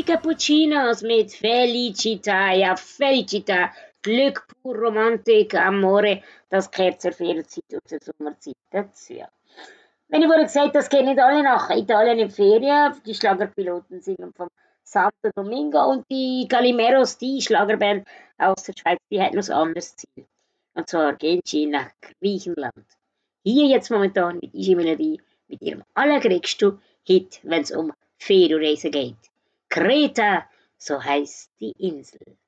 Cappuccinos mit Felicita, ja Felicita, Glück pur, Romantik, Amore, das gehört zur Ferienzeit und zur Sommerzeit dazu. Wenn ich vorhin gesagt, das gehen nicht alle nach Italien in die Ferien, die Schlagerpiloten singen vom Santo Domingo und die Calimeros, die Schlagerband aus der Schweiz, die hat noch ein anderes Ziel. Und zwar gehen sie nach Griechenland. Hier jetzt momentan mit Igi Melodie, mit ihrem allergrößten Hit, wenn es um Ferienreisen geht. Kreta, so heißt die Insel.